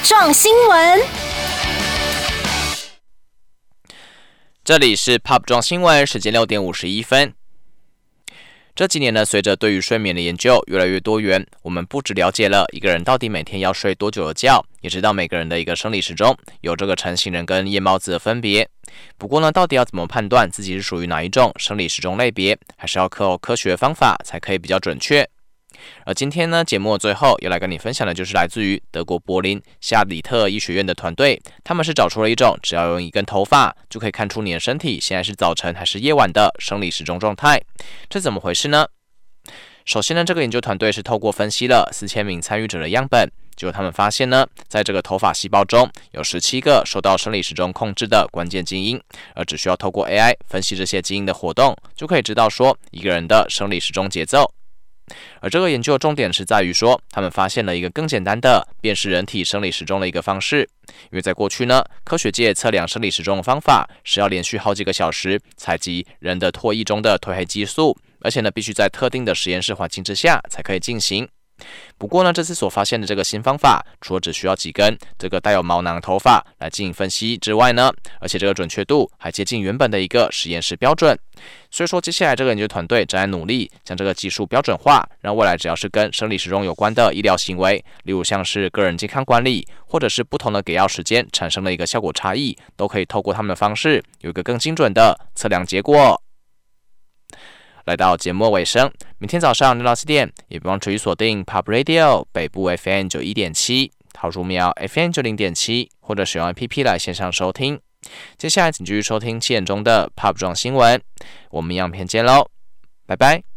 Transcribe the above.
撞新闻， 这里是 Pop 撞新闻，时间6点51分。这几年呢，随着对于睡眠的研究越来越多元，我们不只了解了一个人到底每天要睡多久的觉，也知道每个人的一个生理时钟有这个晨型人跟夜猫子的分别。不过呢，到底要怎么判断自己是属于哪一种生理时钟类别，还是要靠科学方法才可以比较准确。而今天呢，节目的最后要来跟你分享的就是来自于德国柏林夏里特医学院的团队，他们是找出了一种只要用一根头发就可以看出你的身体现在是早晨还是夜晚的生理时钟状态。这怎么回事呢？首先呢，这个研究团队是透过分析了4000名参与者的样本，结果他们发现呢，在这个头发细胞中有17个受到生理时钟控制的关键基因，而只需要透过 AI 分析这些基因的活动，就可以知道说一个人的生理时钟节奏。而这个研究的重点是在于说，他们发现了一个更简单的辨识人体生理时钟的一个方式。因为在过去呢，科学界测量生理时钟的方法是要连续好几个小时采集人的唾液中的褪黑激素，而且呢，必须在特定的实验室环境之下才可以进行。不过呢，这次所发现的这个新方法，除了只需要几根这个带有毛囊的头发来进行分析之外呢，而且这个准确度还接近原本的一个实验室标准。所以说，接下来这个研究团队正在努力将这个技术标准化，让未来只要是跟生理时钟有关的医疗行为，例如像是个人健康管理，或者是不同的给药时间产生的一个效果差异，都可以透过他们的方式有一个更精准的测量结果。来到节目尾声，明天早上6到7点，也别忘持续锁定 Pop Radio 北部 FM 91.7，桃竹苗 FM 90.7，或者使用 APP 来线上收听。接下来请继续收听7点钟的 Pop 撞新闻，我们一样片见喽，拜拜。